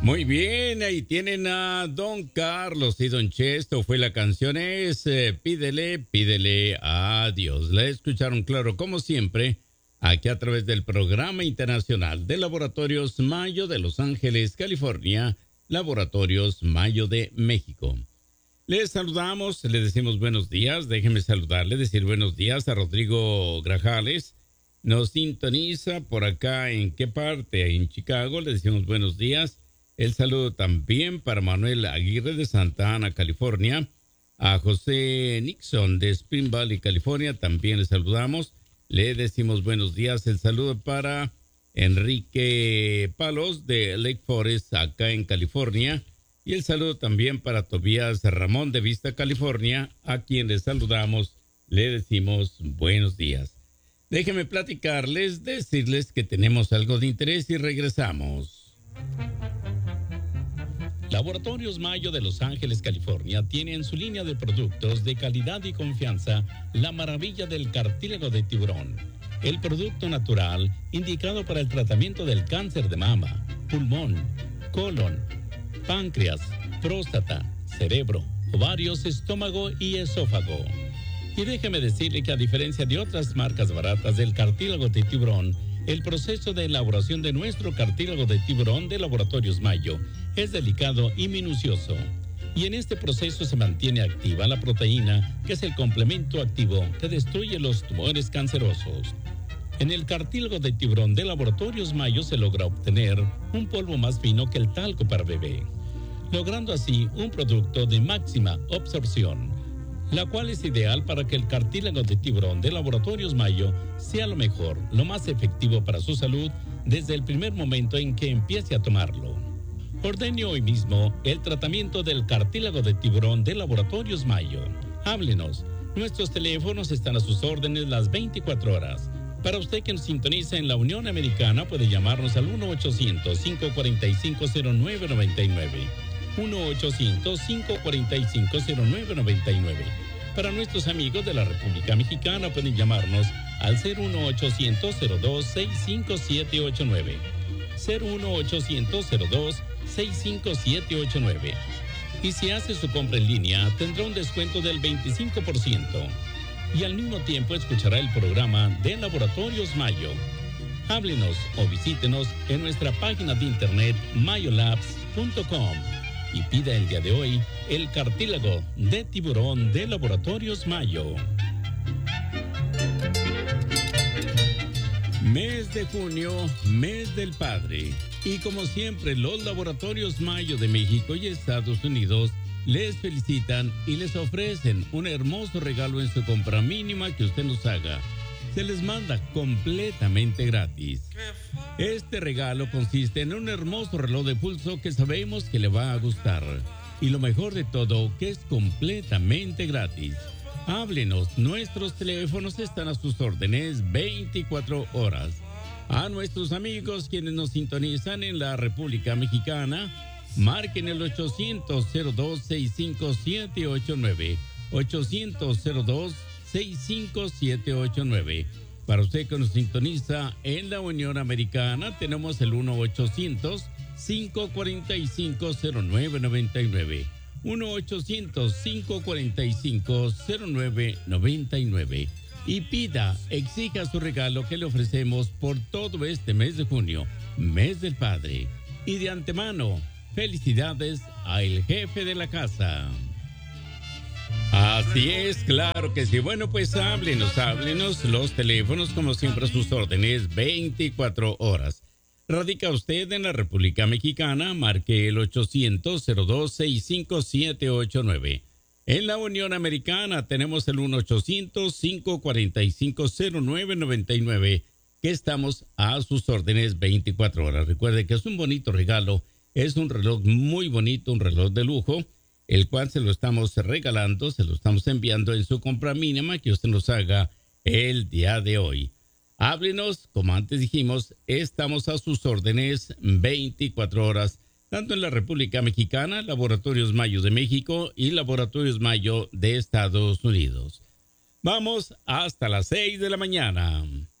Muy bien, ahí tienen a Don Carlos y Don Chesto. Fue la canción Pídele, pídele a Dios. La escucharon claro, como siempre, aquí a través del Programa Internacional de Laboratorios Mayo de Los Ángeles, California, Laboratorios Mayo de México. Les saludamos, le decimos buenos días. Déjenme saludarle, decir buenos días a Rodrigo Grajales. Nos sintoniza por acá, ¿en qué parte? En Chicago, le decimos buenos días. El saludo también para Manuel Aguirre de Santa Ana, California. A José Nixon de Spring Valley, California, también le saludamos. Le decimos buenos días. El saludo para Enrique Palos de Lake Forest, acá en California. Y el saludo también para Tobías Ramón de Vista, California, a quien le saludamos. Le decimos buenos días. Déjenme platicarles, decirles que tenemos algo de interés y regresamos. Laboratorios Mayo de Los Ángeles, California, tiene en su línea de productos de calidad y confianza la maravilla del cartílago de tiburón, el producto natural indicado para el tratamiento del cáncer de mama, pulmón, colon, páncreas, próstata, cerebro, ovarios, estómago y esófago. Y déjeme decirle que a diferencia de otras marcas baratas del cartílago de tiburón, el proceso de elaboración de nuestro cartílago de tiburón de Laboratorios Mayo es delicado y minucioso. Y en este proceso se mantiene activa la proteína, que es el complemento activo que destruye los tumores cancerosos. En el cartílago de tiburón de Laboratorios Mayo se logra obtener un polvo más fino que el talco para bebé, logrando así un producto de máxima absorción, la cual es ideal para que el cartílago de tiburón de Laboratorios Mayo sea lo mejor, lo más efectivo para su salud desde el primer momento en que empiece a tomarlo. Ordene hoy mismo el tratamiento del cartílago de tiburón de Laboratorios Mayo. Háblenos. Nuestros teléfonos están a sus órdenes las 24 horas. Para usted que nos sintoniza en la Unión Americana, puede llamarnos al 1-800-545-0999. 1-800-545-0999. Para nuestros amigos de la República Mexicana, pueden llamarnos al 01800-02-65789. 01800-02-65789. Y si hace su compra en línea, tendrá un descuento del 25%. Y al mismo tiempo escuchará el programa de Laboratorios Mayo. Háblenos o visítenos en nuestra página de internet mayolabs.com y pida el día de hoy el cartílago de tiburón de Laboratorios Mayo. Mes de junio, mes del padre. Y como siempre, los Laboratorios Mayo de México y Estados Unidos les felicitan y les ofrecen un hermoso regalo en su compra mínima que usted nos haga. Se les manda completamente gratis. Este regalo consiste en un hermoso reloj de pulso que sabemos que le va a gustar. Y lo mejor de todo, que es completamente gratis. Háblenos, nuestros teléfonos están a sus órdenes 24 horas. A nuestros amigos quienes nos sintonizan en la República Mexicana, marquen el 800-02-65789. 800-02-65789. Para usted que nos sintoniza en la Unión Americana, tenemos el 1-800-545-0999. 1-800-545-0999. Y pida, exija su regalo que le ofrecemos por todo este mes de junio, mes del padre. Y de antemano, felicidades al jefe de la casa. Así es, claro que sí. Bueno, pues háblenos, los teléfonos como siempre a sus órdenes 24 horas. ¿Radica usted en la República Mexicana? Marque el 800-02-65789. En la Unión Americana tenemos el 1-800-545-0999, que estamos a sus órdenes 24 horas. Recuerde que es un bonito regalo, es un reloj muy bonito, un reloj de lujo, el cual se lo estamos regalando, se lo estamos enviando en su compra mínima que usted nos haga el día de hoy. Háblenos, como antes dijimos, estamos a sus órdenes 24 horas, tanto en la República Mexicana, Laboratorios Mayo de México y Laboratorios Mayo de Estados Unidos. Vamos hasta las 6 de la mañana.